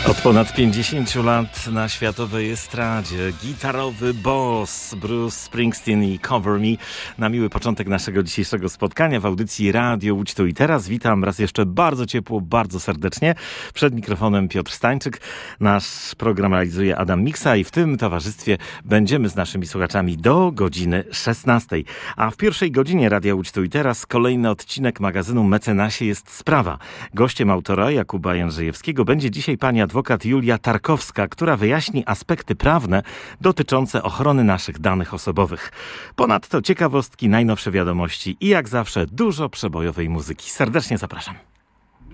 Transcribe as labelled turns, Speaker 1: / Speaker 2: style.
Speaker 1: Od ponad 50 lat na światowej estradzie gitarowy boss Bruce Springsteen i Cover Me. Na miły początek naszego dzisiejszego spotkania w audycji Radio Łódź Tu i Teraz. Witam raz jeszcze bardzo ciepło, bardzo serdecznie. Przed mikrofonem Piotr Stańczyk. Nasz program realizuje Adam Miksa i w tym towarzystwie będziemy z naszymi słuchaczami do godziny 16. A w pierwszej godzinie Radia Łódź Tu i Teraz kolejny odcinek magazynu Mecenasie jest sprawa. Gościem autora Jakuba Jędrzejewskiego będzie dzisiaj pani adwokat Julia Tarkowska, która wyjaśni aspekty prawne dotyczące ochrony naszych danych osobowych. Ponadto ciekawostki, najnowsze wiadomości i jak zawsze dużo przebojowej muzyki. Serdecznie zapraszam.